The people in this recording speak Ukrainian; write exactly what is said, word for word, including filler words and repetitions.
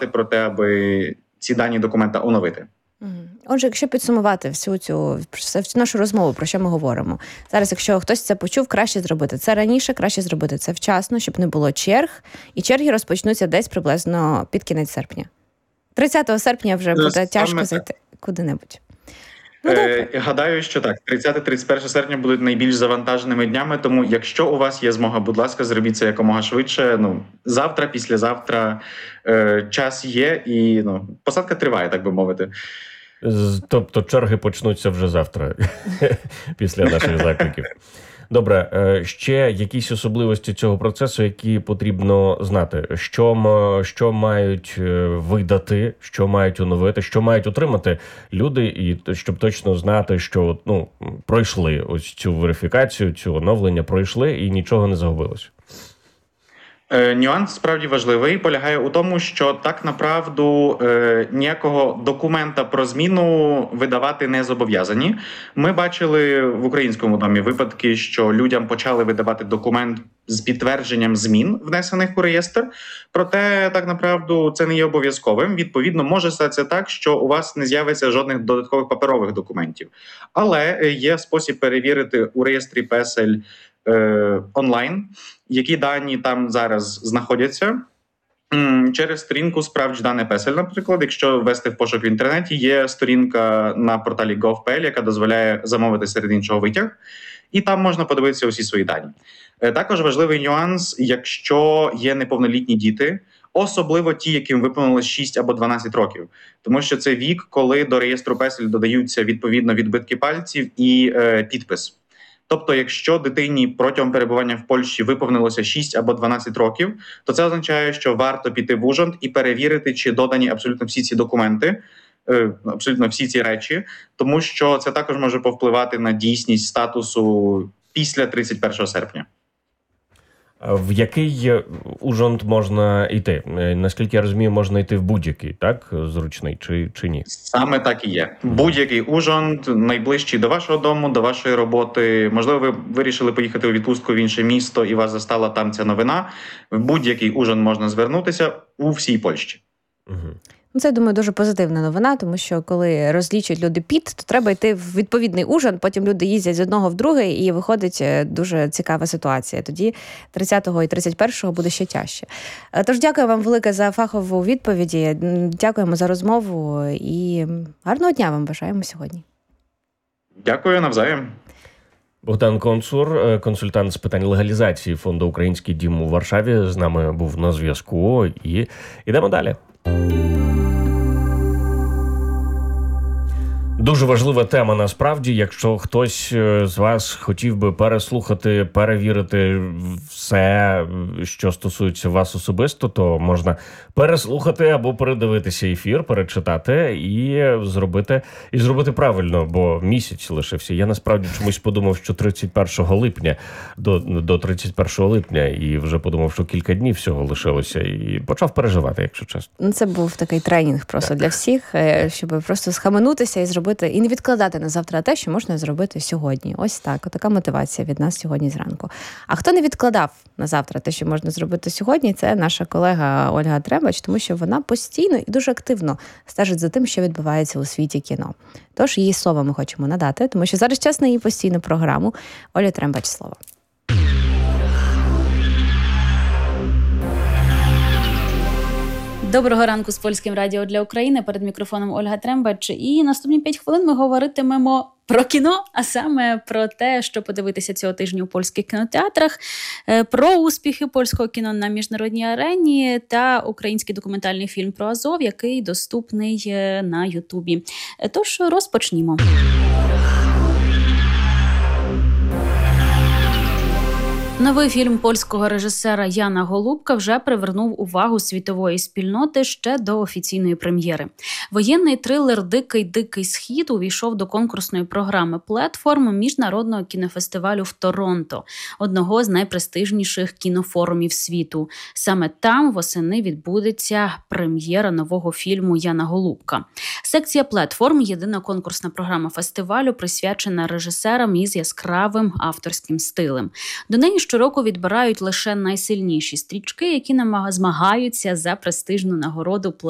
подбати про те, аби ці дані документа оновити. Отже, якщо підсумувати всю цю всю нашу розмову, про що ми говоримо, зараз, якщо хтось це почув, краще зробити це раніше, краще зробити це вчасно, щоб не було черг, і черги розпочнуться десь приблизно під кінець серпня. тридцятого серпня вже буде Саме тяжко так. зайти куди-небудь. Ну, е, гадаю, що так. тридцяте-тридцять перше серпня будуть найбільш завантаженими днями, тому якщо у вас є змога, будь ласка, зробіть це якомога швидше. Ну, завтра, післязавтра е, час є і ну, посадка триває, так би мовити. Тобто черги почнуться вже завтра, після наших закликів. Добре, ще якісь особливості цього процесу, які потрібно знати? Що, що мають видати, що мають оновити, що мають отримати люди, і щоб точно знати, що ну, пройшли ось цю верифікацію, цю оновлення, пройшли і нічого не загубилось? Е, нюанс справді важливий, полягає у тому, що так направду е, ніякого документа про зміну видавати не зобов'язані. Ми бачили в Українському домі випадки, що людям почали видавати документ з підтвердженням змін, внесених у реєстр, проте так направду це не є обов'язковим. Відповідно, може статися так, що у вас не з'явиться жодних додаткових паперових документів. Але є спосіб перевірити у реєстрі Песель е, онлайн, які дані там зараз знаходяться. Через сторінку «Справдж дане Песель», наприклад, якщо ввести в пошук в інтернеті, є сторінка на порталі гов крапка пі ел, яка дозволяє замовити серед іншого витяг, і там можна подивитися усі свої дані. Також важливий нюанс, якщо є неповнолітні діти, особливо ті, яким виповнилось шість або дванадцять років, тому що це вік, коли до реєстру Песель додаються відповідно відбитки пальців і е, підпис. Тобто, якщо дитині протягом перебування в Польщі виповнилося шість або дванадцять років, то це означає, що варто піти в Ужонд і перевірити, чи додані абсолютно всі ці документи, абсолютно всі ці речі, тому що це також може повпливати на дійсність статусу після тридцять першого серпня. В який Ужонд можна йти? Наскільки я розумію, можна йти в будь-який, так? Зручний чи, чи ні? Саме так і є. Будь-який Ужонд, найближчий до вашого дому, до вашої роботи. Можливо, ви вирішили поїхати у відпустку в інше місто і вас застала там ця новина. В будь-який Ужонд можна звернутися у всій Польщі. Угу. Це, я думаю, дуже позитивна новина, тому що коли розлічують люди ПІТ, то треба йти в відповідний Ужонд, потім люди їздять з одного в другий, і виходить дуже цікава ситуація. Тоді тридцятого і тридцять першого буде ще тяжче. Тож дякую вам велике за фахову відповіді, дякуємо за розмову і гарного дня вам бажаємо сьогодні. Дякую, навзаєм. Богдан Концур, консультант з питань легалізації фонду «Український дім» у Варшаві, з нами був на зв'язку, і йдемо далі. Дуже важлива тема, насправді, якщо хтось з вас хотів би переслухати, перевірити все, що стосується вас особисто, то можна переслухати або передивитися ефір, перечитати і зробити, і зробити правильно, бо місяць лишився. Я насправді чомусь подумав, що тридцять першого липня, до, до тридцять першого липня, і вже подумав, що кілька днів всього лишилося, і почав переживати, якщо чесно. Це був такий тренінг просто так. Для всіх, щоб просто схаменутися і зробити і не відкладати на завтра те, що можна зробити сьогодні. Ось так. Отака мотивація від нас сьогодні зранку. А хто не відкладав на завтра те, що можна зробити сьогодні, це наша колега Ольга Трембач, тому що вона постійно і дуже активно стежить за тим, що відбувається у світі кіно. Тож її слово ми хочемо надати, тому що зараз час на її постійну програму. Оля Трембач, слово. Доброго ранку з Польським радіо для України. Перед мікрофоном Ольга Трембач. І наступні п'ять хвилин ми говоритимемо про кіно, а саме про те, що подивитися цього тижня у польських кінотеатрах, про успіхи польського кіно на міжнародній арені та український документальний фільм про Азов, який доступний на Ютубі. Тож розпочнімо. Новий фільм польського режисера Яна Голубка вже привернув увагу світової спільноти ще до офіційної прем'єри. Воєнний трилер «Дикий-дикий схід» увійшов до конкурсної програми «Плетформ» міжнародного кінофестивалю в Торонто, одного з найпрестижніших кінофорумів світу. Саме там восени відбудеться прем'єра нового фільму Яна Голубка. Секція «Плетформ» – єдина конкурсна програма фестивалю, присвячена режисерам із яскравим авторським стилем. До неї щороку відбирають лише найсильніші стрічки, які змагаються за престижну нагороду